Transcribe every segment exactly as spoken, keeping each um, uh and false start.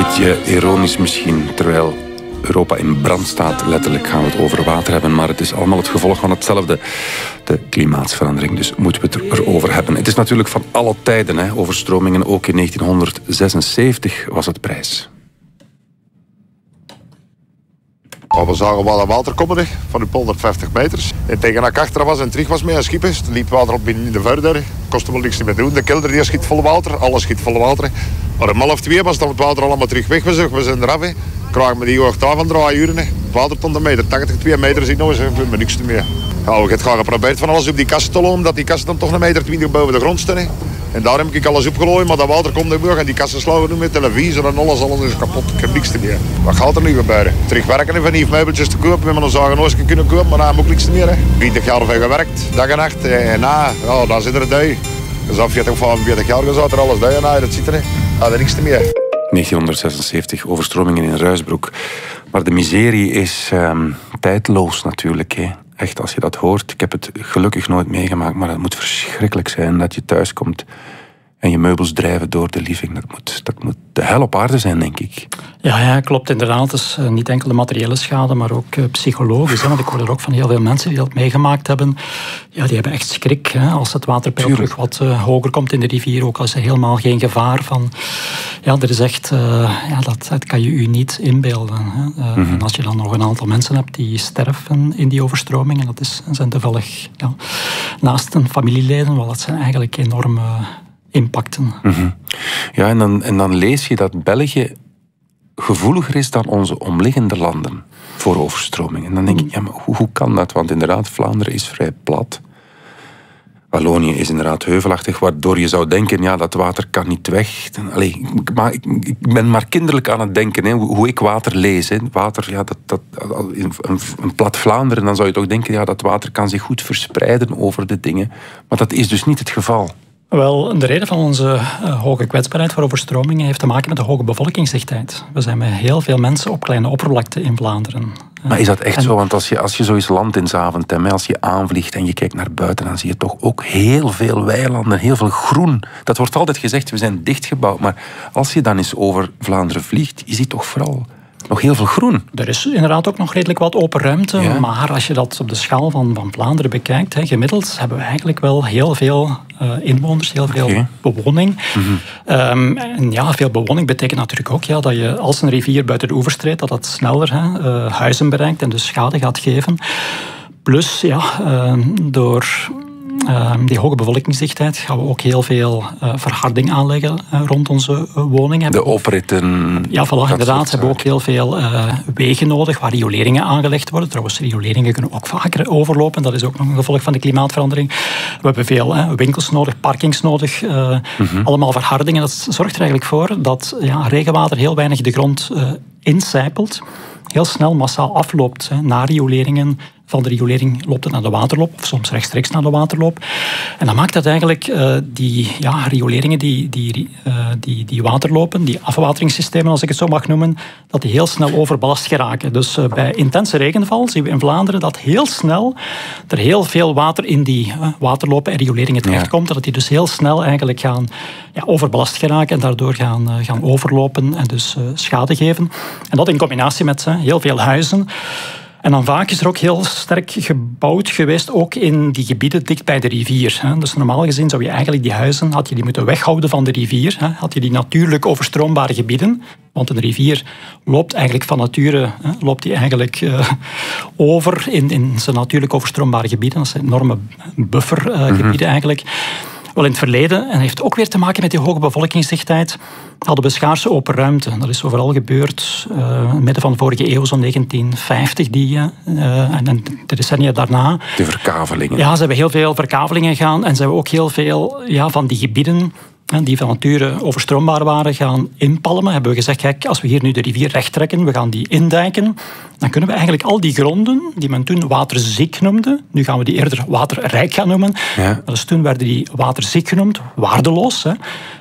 Beetje ironisch misschien, terwijl Europa in brand staat. Letterlijk gaan we het over water hebben, maar het is allemaal het gevolg van hetzelfde. De klimaatsverandering, dus moeten we het erover hebben. Het is natuurlijk van alle tijden, hè. Overstromingen. Ook in negentienhonderdzesenzeventig was het prijs. Oh, we zagen wel water komen van op honderdvijftig meters. En tegen de achter was en terug was mee een schip. Er liep water op in de verder. Kostte wel niks meer doen. De kelder die schiet vol water. Alles schiet vol water. Maar om half twee was dan het water allemaal terug weg. We zijn, we zijn eraf. He. Krijgen we die hoogte van drie uur. Het water tot een meter. tachtig, twee meter zit nog eens. We hebben niks meer. Ja, ik heb gewoon geprobeerd van alles op die kasten te lopen. Omdat die kasten dan toch een meter twintig boven de grond staan. He. En daar heb ik alles opgelooid, maar dat water komt er weer en die kassen slagen nu met televisie en alles, alles is kapot. Ik heb niks meer. Wat gaat er nu gebeuren? Terugwerken en van die meubeltjes te kopen. We hebben ons zagen nooit kunnen kopen, maar daar hebben we ook niks meer. Hè. twintig jaar veel gewerkt, dag en nacht. En na, ja, daar zit er een duik. Dus af veertig, vijfenveertig jaar gezet er alles duik en na, dat zit er. Hè. Daar is niks meer. negentienhonderdzesenzeventig, overstromingen in Ruisbroek. Maar de miserie is um, tijdloos natuurlijk, hè. Echt, als je dat hoort, ik heb het gelukkig nooit meegemaakt, maar het moet verschrikkelijk zijn dat je thuis komt en je meubels drijven door de living. Dat moet, dat moet de hel op aarde zijn, denk ik. Ja, ja, klopt inderdaad. Het is uh, niet enkel de materiële schade, maar ook uh, psychologisch. Hè, want ik hoor er ook van heel veel mensen die dat meegemaakt hebben. Ja, die hebben echt schrik hè, als het waterpeil terug wat uh, hoger komt in de rivier. Ook als er helemaal geen gevaar van... Ja, er is echt... Uh, ja, dat, dat kan je u niet inbeelden. Hè. Uh, mm-hmm. En als je dan nog een aantal mensen hebt die sterven in die overstroming, en dat is, zijn toevallig ja, naasten, familieleden, wel, dat zijn eigenlijk enorme impacten. Mm-hmm. Ja, en dan, en dan lees je dat België gevoeliger is dan onze omliggende landen voor overstroming. En dan denk ik, ja, maar hoe, hoe kan dat? Want inderdaad, Vlaanderen is vrij plat. Wallonië is inderdaad heuvelachtig, waardoor je zou denken, ja, dat water kan niet weg. Allee, maar ik, ik ben maar kinderlijk aan het denken, hè, hoe ik water lees. Hè. Water, ja, dat, dat, in een, een plat Vlaanderen, dan zou je toch denken, ja, dat water kan zich goed verspreiden over de dingen. Maar dat is dus niet het geval. Wel, de reden van onze uh, hoge kwetsbaarheid voor overstromingen heeft te maken met de hoge bevolkingsdichtheid. We zijn met heel veel mensen op kleine oppervlakte in Vlaanderen. Maar is dat echt en... zo? Want als je, als je zoiets landt in Zaventem, als je aanvliegt en je kijkt naar buiten, dan zie je toch ook heel veel weilanden, heel veel groen. Dat wordt altijd gezegd, we zijn dichtgebouwd. Maar als je dan eens over Vlaanderen vliegt, je ziet toch vooral nog heel veel groen. Er is inderdaad ook nog redelijk wat open ruimte. Ja. Maar als je dat op de schaal van, van Vlaanderen bekijkt, hè, gemiddeld hebben we eigenlijk wel heel veel uh, inwoners, heel veel okay. bewoning. Mm-hmm. Um, en ja, veel bewoning betekent natuurlijk ook ja, dat je als een rivier buiten de oevers treedt, dat dat sneller hè, uh, huizen bereikt en dus schade gaat geven. Plus, ja, uh, door... Uh, die hoge bevolkingsdichtheid gaan we ook heel veel uh, verharding aanleggen uh, rond onze uh, woningen. De opritten. Ja, voilà, inderdaad. We hebben ook heel veel uh, wegen nodig waar rioleringen aangelegd worden. Trouwens, rioleringen kunnen ook vaker overlopen. Dat is ook nog een gevolg van de klimaatverandering. We hebben veel uh, winkels nodig, parkings nodig. Uh, mm-hmm. Allemaal verhardingen. Dat zorgt er eigenlijk voor dat ja, regenwater heel weinig de grond uh, incijpelt. Heel snel massaal afloopt hè, naar rioleringen. Van de riolering loopt het naar de waterloop, of soms rechtstreeks naar de waterloop. En dan maakt dat eigenlijk uh, die ja, rioleringen, die, die, uh, die, die waterlopen, die afwateringssystemen, als ik het zo mag noemen, dat die heel snel overbelast geraken. Dus uh, bij intense regenval zien we in Vlaanderen dat heel snel er heel veel water in die uh, waterlopen en rioleringen terechtkomt. Ja. Dat die dus heel snel eigenlijk gaan ja, overbelast geraken en daardoor gaan, uh, gaan overlopen en dus uh, schade geven. En dat in combinatie met uh, heel veel huizen. En dan vaak is er ook heel sterk gebouwd geweest, ook in die gebieden dicht bij de rivier. Dus normaal gezien zou je eigenlijk die huizen, had je die moeten weghouden van de rivier. Had je die natuurlijk overstroombare gebieden, want een rivier loopt eigenlijk van nature, loopt die eigenlijk uh, over in, in zijn natuurlijk overstroombare gebieden. Dat zijn enorme buffergebieden uh, mm-hmm. eigenlijk. Wel, in het verleden, en heeft ook weer te maken met die hoge bevolkingsdichtheid, hadden we schaarse open ruimte. Dat is zo vooral gebeurd uh, in het midden van de vorige eeuw, zo'n negentien vijftig, die, uh, en, en de decennia daarna. De verkavelingen. Ja, ze hebben heel veel verkavelingen gaan en ze hebben ook heel veel ja, van die gebieden die van nature overstroombaar waren, gaan inpalmen. Hebben we gezegd, kijk, als we hier nu de rivier recht trekken, we gaan die indijken, dan kunnen we eigenlijk al die gronden, die men toen waterziek noemde, nu gaan we die eerder waterrijk gaan noemen, ja. Dus toen werden die waterziek genoemd, waardeloos, hè,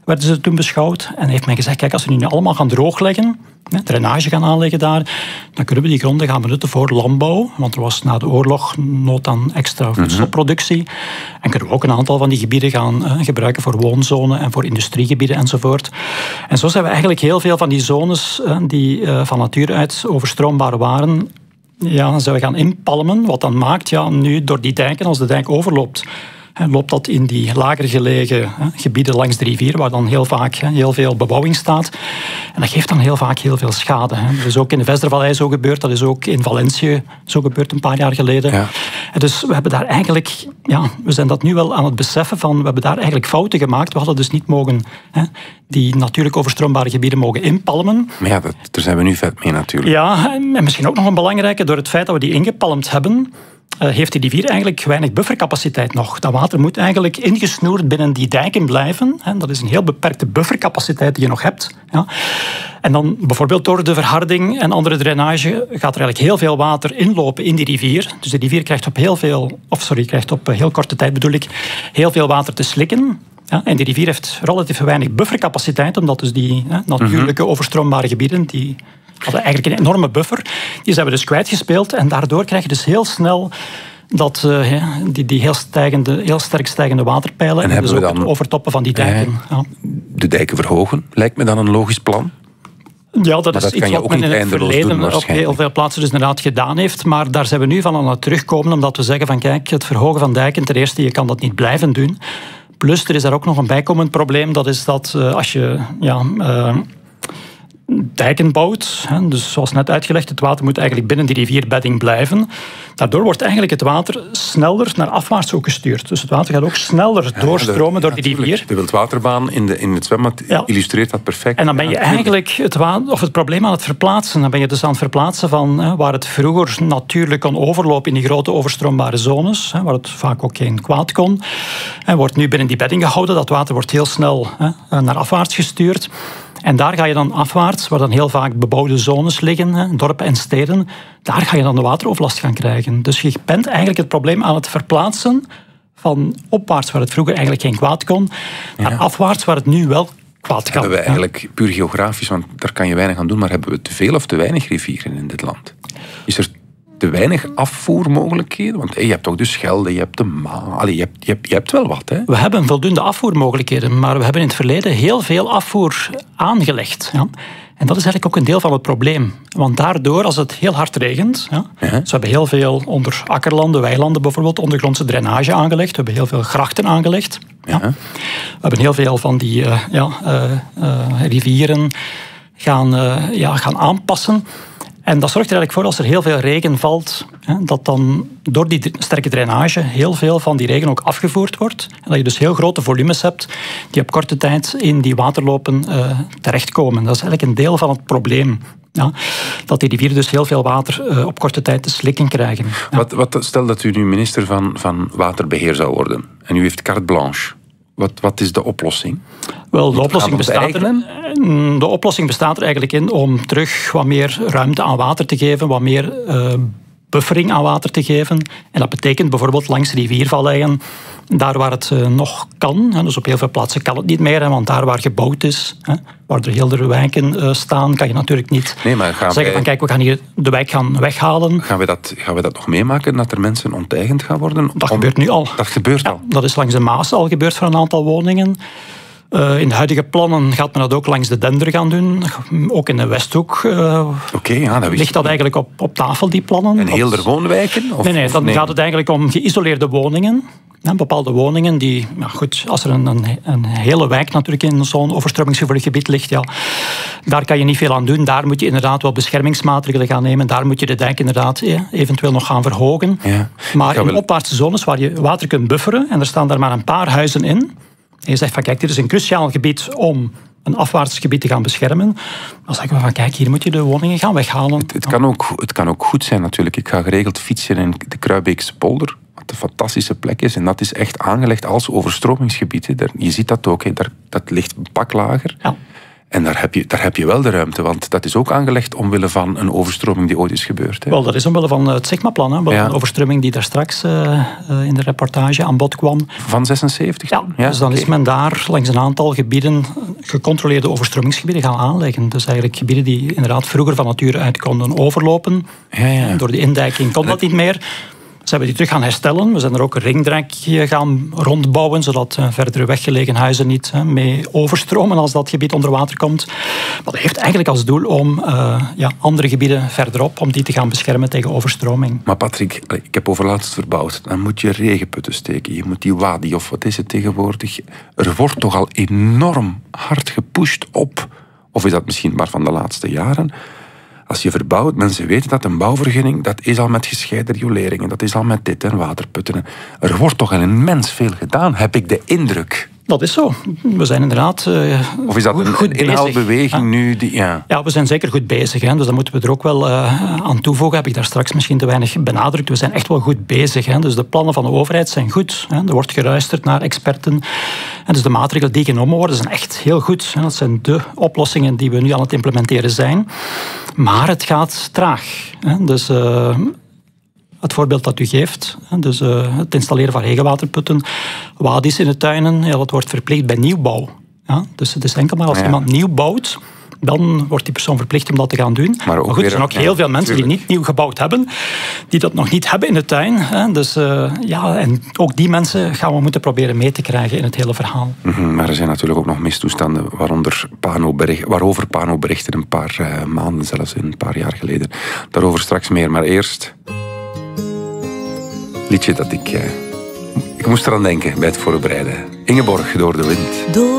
werden ze toen beschouwd. En heeft men gezegd, kijk, als we die nu allemaal gaan droogleggen, drainage gaan aanleggen daar, dan kunnen we die gronden gaan benutten voor landbouw. Want er was na de oorlog nood aan extra voedselproductie. Mm-hmm. En kunnen we ook een aantal van die gebieden gaan uh, gebruiken voor woonzones en voor industriegebieden enzovoort. En zo zijn we eigenlijk heel veel van die zones uh, die uh, van nature uit overstroombaar waren, ja, zijn we gaan inpalmen. Wat dan maakt, ja, nu door die dijken, als de dijk overloopt, He, loopt dat in die lager gelegen he, gebieden langs de rivier, waar dan heel vaak he, heel veel bebouwing staat. En dat geeft dan heel vaak heel veel schade. He. Dat is ook in de Vestervallei zo gebeurd, dat is ook in Valentië zo gebeurd een paar jaar geleden. Ja. En dus we hebben daar eigenlijk, ja, we zijn dat nu wel aan het beseffen van, we hebben daar eigenlijk fouten gemaakt. We hadden dus niet mogen he, die natuurlijk overstroombare gebieden mogen inpalmen. Maar ja, dat, daar zijn we nu vet mee natuurlijk. Ja, en misschien ook nog een belangrijke, door het feit dat we die ingepalmd hebben, Uh, heeft die rivier eigenlijk weinig buffercapaciteit nog. Dat water moet eigenlijk ingesnoerd binnen die dijken blijven. Hè. Dat is een heel beperkte buffercapaciteit die je nog hebt. Ja. En dan bijvoorbeeld door de verharding en andere drainage gaat er eigenlijk heel veel water inlopen in die rivier. Dus de rivier krijgt op heel veel, of sorry, krijgt op heel korte tijd bedoel ik, heel veel water te slikken. Ja, en die rivier heeft relatief weinig buffercapaciteit, omdat dus die hè, natuurlijke overstroombare gebieden, die hadden eigenlijk een enorme buffer. Die zijn we dus kwijtgespeeld en daardoor krijg je dus heel snel dat, uh, die, die heel, stijgende, heel sterk stijgende waterpeilen en, en dus ook dan, het overtoppen van die dijken. Eh, ja. De dijken verhogen, lijkt me dan een logisch plan? Ja, dat maar is dat iets wat men in het verleden doen, op heel veel plaatsen dus inderdaad gedaan heeft. Maar daar zijn we nu van aan het terugkomen, omdat we zeggen van kijk, het verhogen van dijken, ten eerste, je kan dat niet blijven doen. Plus, er is daar ook nog een bijkomend probleem, dat is dat uh, als je ja, uh, dijken bouwt, hè, dus zoals net uitgelegd, het water moet eigenlijk binnen die rivierbedding blijven. Daardoor wordt eigenlijk het water sneller naar afwaarts ook gestuurd. Dus het water gaat ook sneller ja, doorstromen de, door die rivier. De wildwaterbaan in, de, in het zwembad ja. illustreert dat perfect. En dan ben je ja, eigenlijk het, water, of het probleem aan het verplaatsen. Dan ben je dus aan het verplaatsen van hè, waar het vroeger natuurlijk kon overlopen in die grote overstroombare zones, hè, waar het vaak ook geen kwaad kon. En wordt nu binnen die bedding gehouden. Dat water wordt heel snel hè, naar afwaarts gestuurd. En daar ga je dan afwaarts, waar dan heel vaak bebouwde zones liggen, hè, dorpen en steden, daar ga je dan de wateroverlast gaan krijgen. Dus je bent eigenlijk het probleem aan het verplaatsen van opwaarts, waar het vroeger eigenlijk geen kwaad kon, naar ja. afwaarts, waar het nu wel kwaad kan. Hebben we eigenlijk, puur geografisch, want daar kan je weinig aan doen, maar hebben we te veel of te weinig rivieren in dit land? Is er te weinig afvoermogelijkheden? Want hey, je hebt toch de Schelde, je hebt de Maan. Allee, je, hebt, je, hebt, je hebt wel wat, hè? We hebben voldoende afvoermogelijkheden, maar we hebben in het verleden heel veel afvoer aangelegd. Ja. En dat is eigenlijk ook een deel van het probleem. Want daardoor, als het heel hard regent, ja, ja. dus we hebben heel veel onder akkerlanden, weilanden bijvoorbeeld, ondergrondse drainage aangelegd. We hebben heel veel grachten aangelegd. Ja. Ja. We hebben heel veel van die uh, ja, uh, uh, rivieren gaan, uh, ja, gaan aanpassen. En dat zorgt er eigenlijk voor, als er heel veel regen valt, dat dan door die sterke drainage heel veel van die regen ook afgevoerd wordt. En dat je dus heel grote volumes hebt die op korte tijd in die waterlopen uh, terechtkomen. Dat is eigenlijk een deel van het probleem. Ja, dat die rivieren dus heel veel water uh, op korte tijd te slikken krijgen. Ja. Wat, wat, stel dat u nu minister van, van Waterbeheer zou worden en u heeft carte blanche. Wat, wat is de oplossing? Wel, de oplossing, bestaat er, de oplossing bestaat er eigenlijk in om terug wat meer ruimte aan water te geven, wat meer uh, buffering aan water te geven. En dat betekent bijvoorbeeld langs riviervalleien, daar waar het uh, nog kan, hè, dus op heel veel plaatsen kan het niet meer, hè, want daar waar gebouwd is, hè, waar er heel de wijken uh, staan, kan je natuurlijk niet nee, maar gaan zeggen wij, van kijk, we gaan hier de wijk gaan weghalen. Gaan we dat, gaan we dat nog meemaken, dat er mensen onteigend gaan worden? Dat Om, gebeurt nu al. Dat gebeurt ja, al? Dat is langs de Maas al gebeurd voor een aantal woningen. Uh, in de huidige plannen gaat men dat ook langs de Dender gaan doen. Ook in de Westhoek uh, okay, ja, dat ligt dat eigenlijk op, op tafel, die plannen. En heel de woonwijken? Of, nee, nee, dan nee. gaat het eigenlijk om geïsoleerde woningen. Ja, bepaalde woningen die, ja goed, als er een, een, een hele wijk natuurlijk in zo'n overstromingsgevoelig gebied ligt, ja, daar kan je niet veel aan doen. Daar moet je inderdaad wel beschermingsmaatregelen gaan nemen. Daar moet je de dijk inderdaad eh, eventueel nog gaan verhogen. Ja. Maar in wel... opwaartse zones waar je water kunt bufferen, en er staan daar maar een paar huizen in, en je zegt van kijk, dit is een cruciaal gebied om een afwaarts gebied te gaan beschermen. Dan zeggen we van kijk, hier moet je de woningen gaan weghalen. Het, het, kan, ook, het kan ook goed zijn natuurlijk. Ik ga geregeld fietsen in de Kruibeekse polder, wat een fantastische plek is. En dat is echt aangelegd als overstromingsgebied. Hè. Daar, je ziet dat ook, hè. Daar, dat ligt een pak lager. Ja. En daar heb, je, daar heb je wel de ruimte, want dat is ook aangelegd omwille van een overstroming die ooit is gebeurd. Hè? Wel, dat is omwille van het Sigma-plan, hè, omwille Ja. van de overstroming die daar straks uh, uh, in de reportage aan bod kwam. Van zesenzeventig? Ja, ja, dus dan okay. is men daar langs een aantal gebieden, gecontroleerde overstromingsgebieden gaan aanleggen. Dus eigenlijk gebieden die inderdaad vroeger van nature uit konden overlopen. Ja, ja. Door de indijking kon dat niet meer. Ze hebben die terug gaan herstellen. We zijn er ook een ringdrek gaan rondbouwen, zodat uh, verdere weggelegen huizen niet uh, mee overstromen als dat gebied onder water komt. Maar dat heeft eigenlijk als doel om uh, ja, andere gebieden verderop, om die te gaan beschermen tegen overstroming. Maar Patrick, ik heb overlaatst verbouwd. Dan moet je regenputten steken. Je moet die wadi, of wat is het tegenwoordig? Er wordt toch al enorm hard gepusht op, of is dat misschien maar van de laatste jaren? Als je verbouwt, mensen weten dat een bouwvergunning, dat is al met gescheiden rioleringen, dat is al met dit en waterputten. Er wordt toch al immens veel gedaan, heb ik de indruk. Dat is zo. We zijn inderdaad uh, Of is dat een, goed een inhaalbeweging bezig, nu? Die, ja. ja, we zijn zeker goed bezig. Hè. Dus dat moeten we er ook wel uh, aan toevoegen. Heb ik daar straks misschien te weinig benadrukt. We zijn echt wel goed bezig. Hè. Dus de plannen van de overheid zijn goed. Hè. Er wordt geluisterd naar experten. En dus de maatregelen die genomen worden zijn echt heel goed. Hè. Dat zijn de oplossingen die we nu aan het implementeren zijn. Maar het gaat traag. Hè. Dus... Uh, Het voorbeeld dat u geeft, dus uh, het installeren van regenwaterputten, wadis in de tuinen, ja, dat wordt verplicht bij nieuwbouw. Ja, dus het is enkel maar als ja. iemand nieuw bouwt, dan wordt die persoon verplicht om dat te gaan doen. Maar, ook maar goed, er zijn ook ja, heel veel mensen tuurlijk. die niet nieuw gebouwd hebben, die dat nog niet hebben in de tuin. Hè. Dus uh, ja, en ook die mensen gaan we moeten proberen mee te krijgen in het hele verhaal. Mm-hmm, maar er zijn natuurlijk ook nog mistoestanden, waaronder Pano bericht, waarover Pano berichtte een paar uh, maanden, zelfs een paar jaar geleden. Daarover straks meer, maar eerst... Liedje dat ik... Uh, ik moest eraan denken bij het voorbereiden. Ingeborg door de wind.